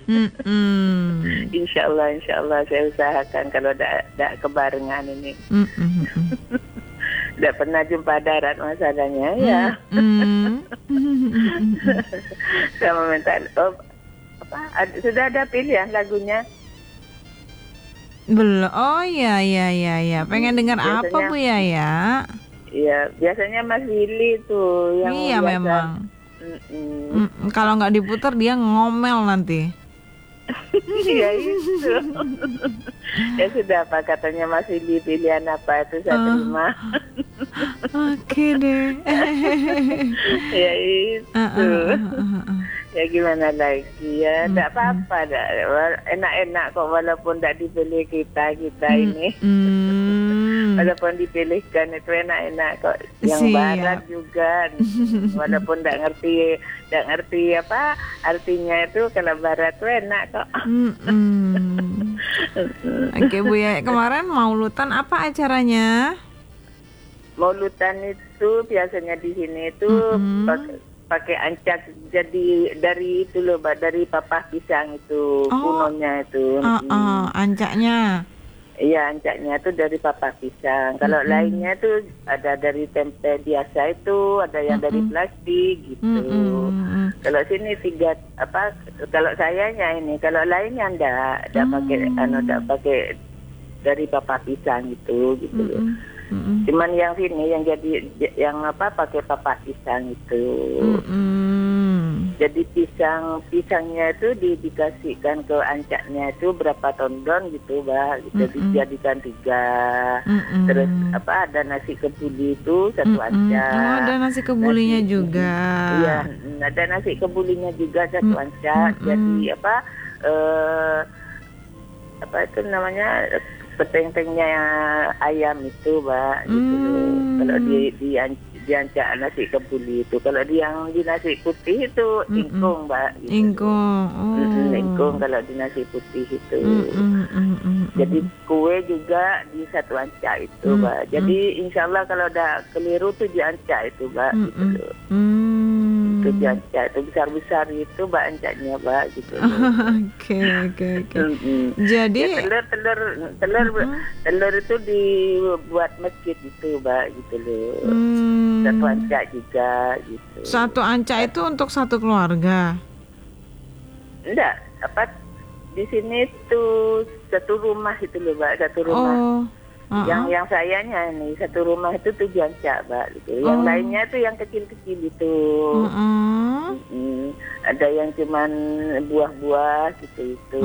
Insya Allah saya usahakan kalau tidak kebarengan ini. Tidak pernah jumpa darat masalahnya ya. Saya meminta sudah ada pilihan lagunya? Belum. Oh ya. Pengen dengar biasanya, apa Bu Yaya? Iya, biasanya Mas Willy tuh yang iya biasa. Memang. Kalau nggak diputar dia ngomel nanti. Iya itu. Ya sudah, apa katanya Mas Willy, pilihan apa itu saya terima. Oke deh. Ya itu. Ya gimana lagi ya, tidak apa-apa, enak-enak kok walaupun tidak dipilih kita ini. Walaupun dipilihkan itu enak-enak kok. Yang barat juga, walaupun tidak ngerti apa artinya itu, kalau barat itu enak kok. Oke Bu ya, kemarin maulutan apa acaranya? Maulutan itu biasanya di sini itu pakai ancak, jadi dari itu loh, dari papah pisang itu, kunonya itu. Ancaknya. Iya, ancaknya itu dari papah pisang. Kalau lainnya itu ada dari tempe biasa itu, ada yang dari plastik gitu. Kalau sini kalau sayanya ini, kalau lainnya enggak pakai dari papah pisang itu gitu. Cuman yang sini yang pakai papas pisang itu. Jadi pisangnya itu dikasihkan ke ancaknya itu berapa tondon gitu, Mbak. Jadi dijadikan 3. Terus ada nasi kebuli itu 1 ancak. Oh, ada nasi kebulinya juga. Iya, ada nasi kebulinya juga 1 ancak. Jadi apa itu namanya, peteng-tengnya ayam itu, Mbak, gitu. Kalau diancak nasi kebuli itu, kalau yang di nasi putih itu ingkung, Mbak. Gitu. Ingkung kalau di nasi putih itu. Jadi kue juga di 1 ancak itu, Mbak. Jadi insya Allah kalau udah keliru tuh diancak itu, Mbak. Gitu. Itu diancak itu besar-besar itu, Mbak, ancaknya, Mbak, gitu. Oke. Jadi ya, telur itu dibuat masjid itu, Mbak, gitu loh. 1 ancak juga gitu. 1 ancak itu untuk 1 keluarga? Enggak, di sini tuh 1 rumah itu loh, Mbak, 1 rumah. Yang sayanya ini 1 rumah itu 7 ancak, Mbak, gitu. Yang lainnya itu yang kecil-kecil itu. Ada yang cuman buah-buah gitu itu.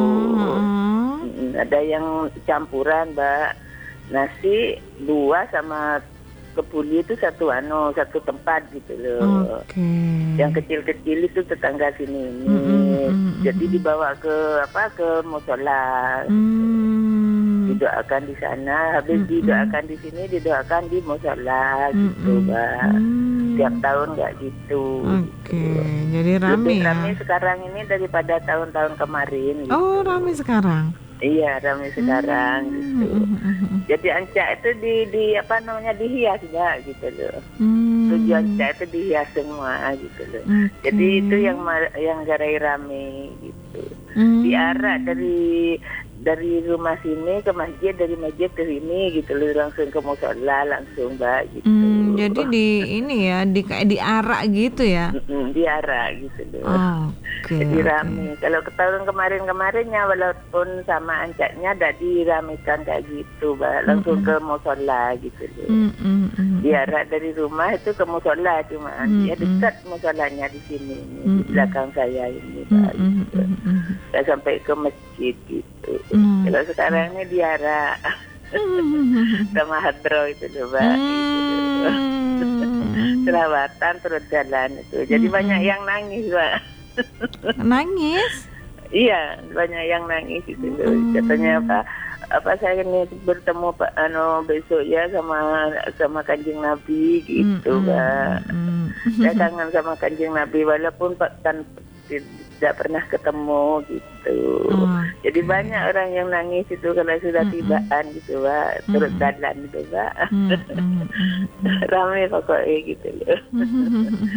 Ada yang campuran, Mbak. Nasi 2 sama kebuli itu 1 tempat gitu loh. Yang kecil-kecil itu tetangga sini ini. Jadi dibawa ke musola. Didoakan di sana, habis didoakan di sini, didoakan di musola gitu, Mbak. Tiap tahun nggak gitu. Jadi rame ya. Rame sekarang ini daripada tahun-tahun kemarin. Gitu. Oh, rame sekarang. Iya, ramai sekarang gitu. Jadi ancak itu dihias, Mbak, gitu loh. 7 ancak itu dihias semua gitu loh. Jadi itu yang garai rame gitu. Diarak dari rumah sini ke masjid, dari masjid ke sini gitu loh, langsung ke musola langsung, Mbak, gitu. Jadi diarak gitu ya? Diarak gitu loh. Jadi rame. Kalau ke tahun kemarinnya walaupun sama ancaknya tidak diramekan kayak gitu, Mbak, langsung ke musola gitu loh. Diarak dari rumah itu ke musola, cuma ya dekat musolanya di sini, di belakang saya ini, Mbak, gitu. Saya sampai ke masjid gitu. Kalau sekarang ini diarak sama hadro itu loh, Mbak, gitu. Selawatan terus jalan itu. Jadi banyak yang nangis, Mbak. Nangis? Iya, banyak yang nangis itu loh. Katanya saya ini bertemu besok ya sama Kanjeng Nabi gitu, Mbak. Saya kangen sama Kanjeng Nabi walaupun tidak pernah ketemu gitu. Jadi banyak orang yang nangis itu kalau sudah tibaan gitu, Mbak. Terus jalan gitu, Mbak. Ramai pokoknya gitu loh.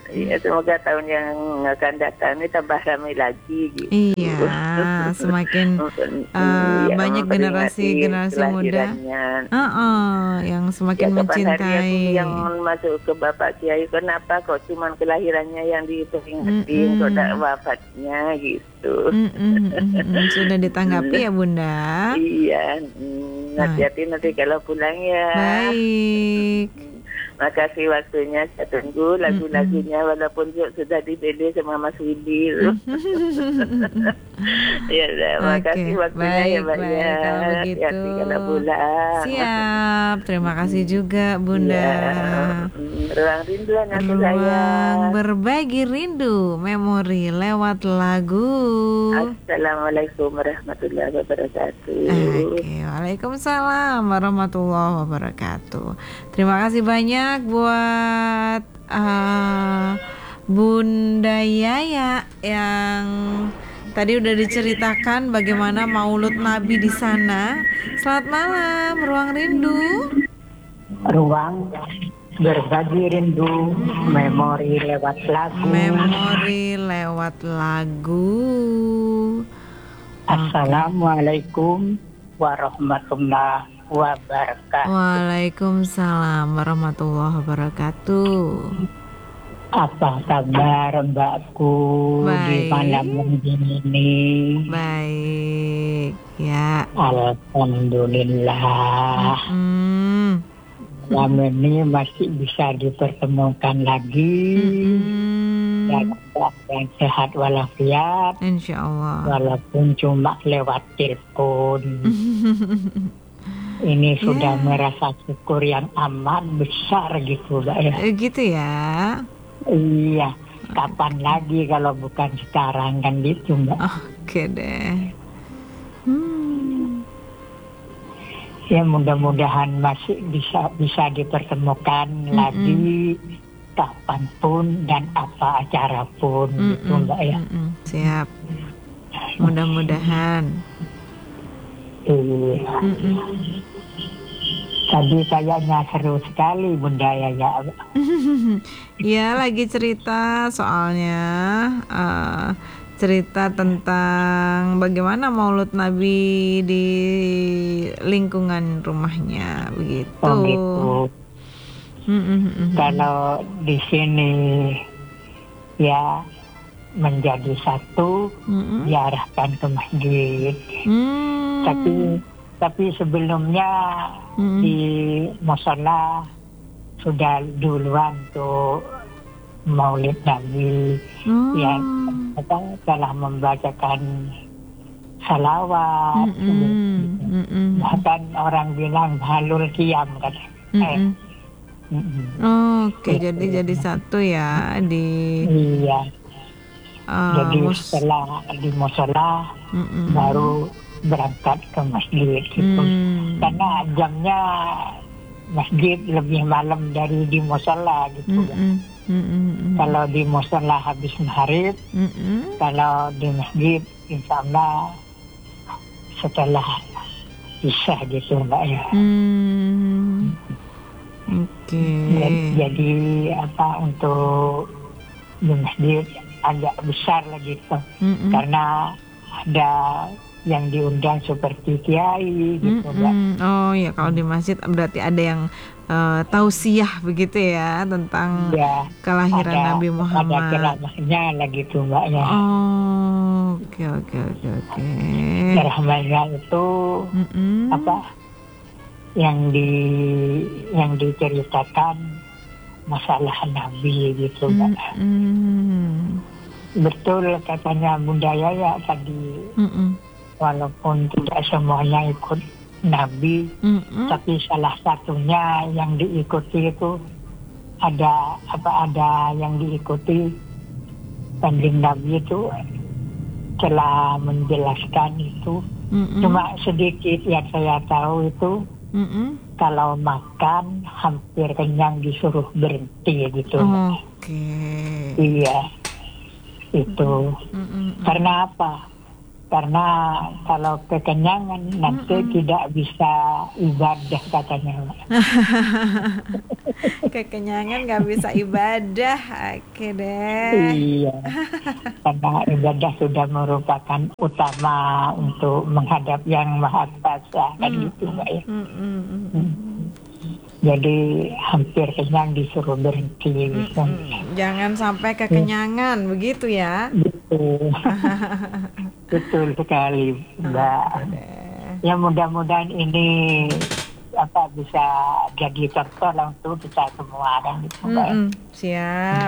Iya, semoga tahun yang akan datang ini tambah ramai lagi gitu. Iya, semakin banyak generasi muda yang semakin ya, kapan hari mencintai. aku yang masuk ke Bapak Kiai, kenapa kok cuman kelahirannya yang diperingatin, kok tak wafatnya gitu. Sudah ditanggapi ya Bunda? Iya, hati-hati nanti kalau pulang ya. Baik. Makasih waktunya, saya tunggu lagu-lagunya walaupun sudah dipilih sama Mas Widi. Ya, makasih waktunya ya Mbak ya. Kalau begitu. Hati-hati kalau pulang. Siap, terima kasih juga Bunda. Ya, ruang rindu anak Ruang sayang. berbagi rindu, memori lewat lagu. Assalamualaikum warahmatullahi wabarakatuh. Oke, waalaikumsalam warahmatullahi wabarakatuh. Terima kasih banyak buat Bunda Yaya yang tadi udah diceritakan bagaimana Maulud Nabi di sana. Selamat malam, Ruang Rindu. Ruang berbagi rindu, memori lewat lagu. Memori lewat lagu. Assalamualaikum warahmatullahi wabarakatuh. Waalaikumsalam warahmatullahi wabarakatuh. Apa kabar Mbakku di malam ini? Baik, ya. Alhamdulillah. Malam ini masih bisa dipertemukan lagi. Dan yang sehat walafiat. Insya Allah. Walaupun cuma lewat telepon. Ini sudah merasa syukur yang amat besar gitu Mbak ya. Gitu ya. Iya, kapan lagi kalau bukan sekarang kan gitu Mbak. Oke deh. Ya mudah-mudahan masih bisa dipertemukan lagi kapanpun dan apa acara pun gitu Mbak ya. Siap. Mudah-mudahan. Iya. Tadi kayaknya seru sekali Bunda ya. Ya lagi cerita soalnya cerita tentang bagaimana Maulud Nabi di lingkungan rumahnya begitu. Oh gitu. Kalau di sini ya menjadi satu diarahkan ke masjid. Tapi sebelumnya di musola sudah duluan tuh Maulid Nabi yang telah membacakan salawat. Bahkan orang bilang halul qiyam kan. Oke, jadi satu ya di. Iya. Jadi setelah di musola baru berangkat ke masjid gitu. Karena jamnya masjid lebih malam dari di musola gitu. Kalau di musola habis maghrib, kalau di masjid insya Allah setelah isya gitu Mbak ya. Oke. Jadi untuk di masjid agak besar lagi tuh. Karena ada yang diundang seperti kiai gitu Mbak. Oh ya, kalau di masjid berarti ada yang tausiah begitu ya tentang kelahiran Nabi Muhammad. Ada ceramahnya lagi tuh Mbak ya. Oh, oke. Ceramahnya itu yang diceritakan masalah Nabi gitu Mbak. Betul katanya Bunda Yaya tadi. Walaupun tidak semuanya ikut Nabi, tapi salah satunya yang diikuti itu ada yang diikuti Kanjeng Nabi itu telah menjelaskan itu. Cuma sedikit yang saya tahu itu kalau makan hampir kenyang disuruh berhenti gitu. Oke. Iya, itu. Karena apa? Karena kalau kekenyangan nanti tidak bisa ibadah katanya, Mbak. Kekenyangan nggak bisa ibadah. Oke deh. Iya, karena ibadah sudah merupakan utama untuk menghadap Yang Maha Kuasa, kan gitu, Mbak ya. Jadi hampir kenyang disuruh berhenti. Jangan sampai kekenyangan, begitu ya. Betul. Betul sekali, Mbak. Ya mudah-mudahan ini bisa jadi contoh lah untuk kita semua kan gitu, Mbak. Siap.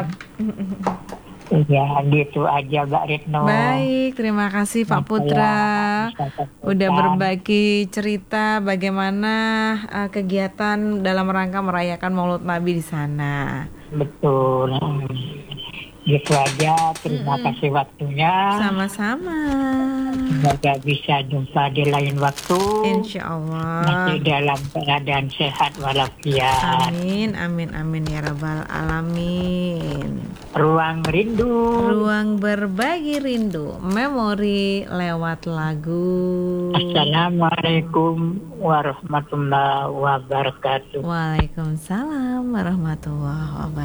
Ya gitu aja, Mbak Retno. Baik, terima kasih Pak Putra udah berbagi cerita bagaimana kegiatan dalam rangka merayakan Maulud Nabi di sana. Betul. Gitu aja, terima kasih waktunya. Sama-sama. Semoga bisa jumpa di lain waktu. Insya Allah. Masih dalam keadaan sehat walafiat. Amin, amin, amin ya Rabbal Alamin. Ruang rindu. Ruang berbagi rindu. Memori lewat lagu. Assalamualaikum warahmatullahi wabarakatuh. Waalaikumsalam warahmatullahi wabarakatuh.